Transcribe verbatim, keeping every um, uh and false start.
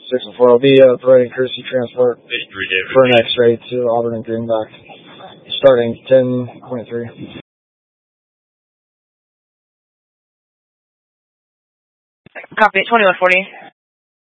six and four. I'll be uh, providing courtesy transport for an X-ray to Auburn and Greenback, starting ten point three. Copy, twenty-one forty.